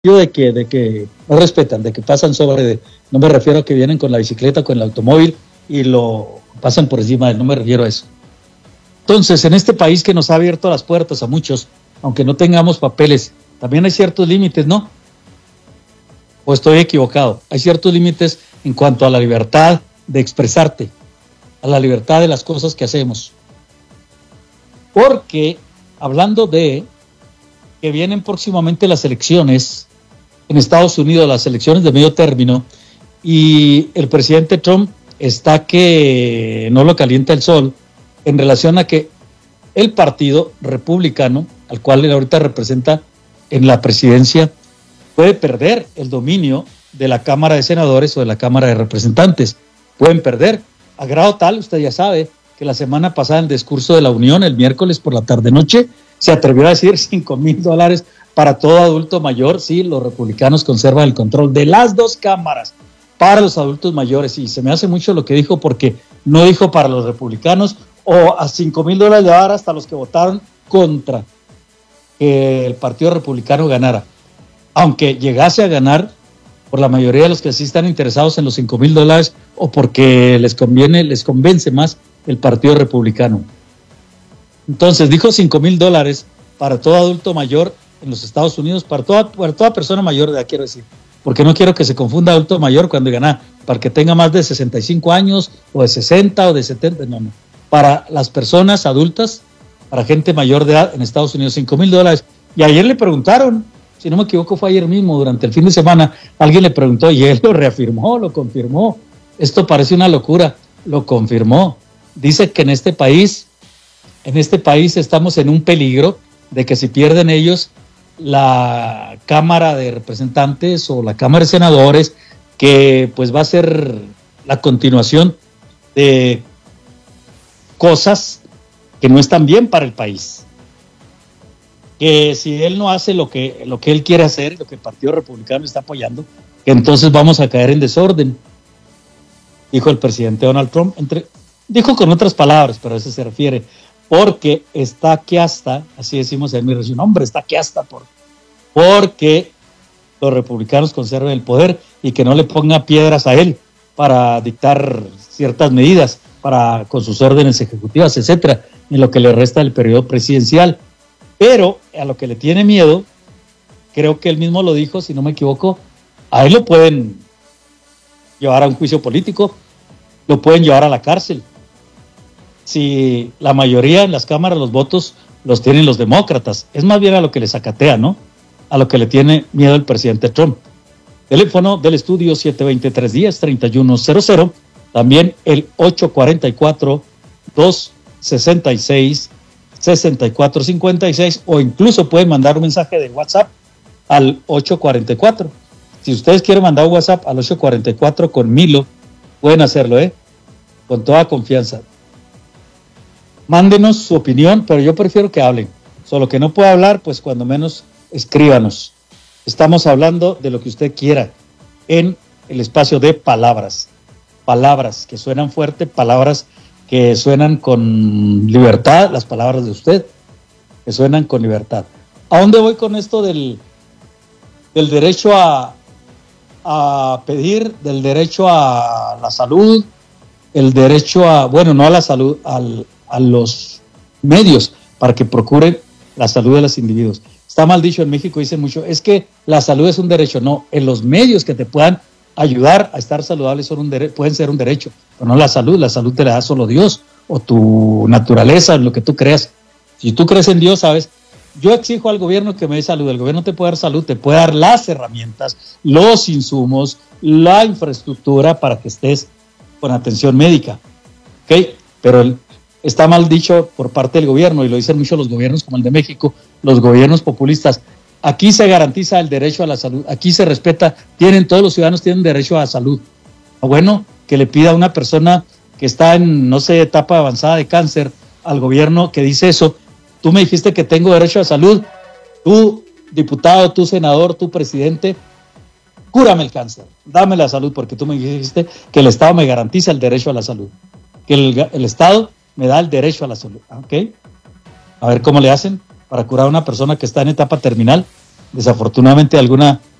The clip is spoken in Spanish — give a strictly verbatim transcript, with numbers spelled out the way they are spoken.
de que, de que no respetan, de que pasan sobre, no me refiero a que vienen con la bicicleta, con el automóvil y lo pasan por encima de él, no me refiero a eso. Entonces, en este país que nos ha abierto las puertas a muchos, aunque no tengamos papeles, también hay ciertos límites, ¿no? ¿O estoy equivocado? Hay ciertos límites en cuanto a la libertad de expresarte, a la libertad de las cosas que hacemos. Porque, hablando de que vienen próximamente las elecciones en Estados Unidos, las elecciones de medio término, y el presidente Trump está que no lo calienta el sol en relación a que el partido republicano, al cual él ahorita representa en la presidencia, puede perder el dominio de la Cámara de Senadores o de la Cámara de Representantes. Pueden perder, a grado tal, usted ya sabe, que la semana pasada en el discurso de la Unión, el miércoles por la tarde-noche, se atrevió a decir cinco mil dólares para todo adulto mayor. Sí, los republicanos conservan el control de las dos cámaras para los adultos mayores. Y se me hace mucho lo que dijo, porque no dijo para los republicanos o a cinco mil dólares de dar hasta los que votaron contra que el Partido Republicano ganara. Aunque llegase a ganar, por la mayoría de los que sí están interesados en los cinco mil dólares o porque les conviene, les convence más el Partido Republicano. Entonces dijo cinco mil dólares para todo adulto mayor en los Estados Unidos, para toda, para toda persona mayor, ya quiero decir, porque no quiero que se confunda adulto mayor cuando gana, para que tenga más de sesenta y cinco años o de sesenta o de setenta, no, no. Para las personas adultas, para gente mayor de edad en Estados Unidos, cinco mil dólares. Y ayer le preguntaron, si no me equivoco fue ayer mismo, durante el fin de semana, alguien le preguntó y él lo reafirmó, lo confirmó. Esto parece una locura, lo confirmó. Dice que en este país, en este país estamos en un peligro de que si pierden ellos la Cámara de Representantes o la Cámara de Senadores, que pues va a ser la continuación de cosas que no están bien para el país. Que si él no hace lo que, lo que él quiere hacer, lo que el Partido Republicano está apoyando, que entonces vamos a caer en desorden, dijo el presidente Donald Trump. Entre, dijo con otras palabras, pero a eso se refiere, porque está que hasta, así decimos en mi región, hombre, está que hasta por, porque los republicanos conserven el poder y que no le ponga piedras a él para dictar ciertas medidas, para con sus órdenes ejecutivas, etcétera, en lo que le resta del periodo presidencial. Pero a lo que le tiene miedo, creo que él mismo lo dijo, si no me equivoco, a él lo pueden llevar a un juicio político, lo pueden llevar a la cárcel. Si la mayoría en las cámaras, los votos los tienen los demócratas, es más bien a lo que le sacatea, ¿no? A lo que le tiene miedo el presidente Trump. Teléfono del estudio siete dos cero, tres uno cero, tres uno cero cero, también el ocho cuatro cuatro, dos seis seis, seis cuatro cinco seis, o incluso pueden mandar un mensaje de WhatsApp al ocho cuatro cuatro. Si ustedes quieren mandar un WhatsApp al ocho cuatro cuatro con Milo, pueden hacerlo, ¿eh? Con toda confianza. Mándenos su opinión, pero yo prefiero que hablen. Solo que no pueda hablar, pues cuando menos escríbanos. Estamos hablando de lo que usted quiera en el espacio de palabras. Palabras que suenan fuerte, palabras que suenan con libertad, las palabras de usted, que suenan con libertad. ¿A dónde voy con esto del, del derecho a, a pedir, del derecho a la salud, el derecho a, bueno, no a la salud, al, a los medios para que procuren la salud de los individuos? Está mal dicho en México, dicen mucho, es que la salud es un derecho. No, en los medios que te puedan ayudar a estar saludable son un dere- pueden ser un derecho, pero no la salud. La salud te la da solo Dios o tu naturaleza, lo que tú creas. Si tú crees en Dios, sabes, yo exijo al gobierno que me dé salud. El gobierno te puede dar salud, te puede dar las herramientas, los insumos, la infraestructura para que estés con atención médica, ¿ok? Pero el, está mal dicho por parte del gobierno, y lo dicen mucho los gobiernos como el de México, los gobiernos populistas. Aquí se garantiza el derecho a la salud, aquí se respeta, tienen, todos los ciudadanos tienen derecho a la salud. Bueno, que le pida a una persona que está en, no sé, etapa avanzada de cáncer, al gobierno que dice eso, tú me dijiste que tengo derecho a salud, tú diputado, tú senador, tú presidente, cúrame el cáncer, dame la salud, porque tú me dijiste que el Estado me garantiza el derecho a la salud, que el, el Estado me da el derecho a la salud, ¿ok? A ver cómo le hacen para curar a una persona que está en etapa terminal. desafortunadamente alguna